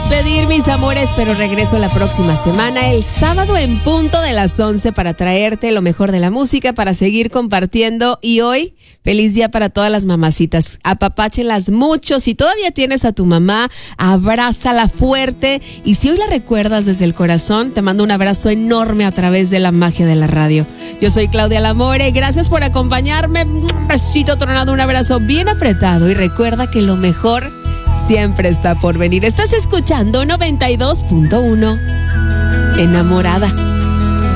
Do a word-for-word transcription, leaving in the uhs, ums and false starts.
despedir, mis amores, pero regreso la próxima semana, el sábado en punto de las once, para traerte lo mejor de la música, para seguir compartiendo. Y hoy, feliz día para todas las mamacitas. Apapáchenlas mucho. Si todavía tienes a tu mamá, abrázala fuerte. Y si hoy la recuerdas desde el corazón, te mando un abrazo enorme a través de la magia de la radio. Yo soy Claudia Lamore. Gracias por acompañarme. Un besito tronado, un abrazo bien apretado. Y recuerda que lo mejor siempre está por venir. Estás escuchando noventa y dos punto uno. Enamorada.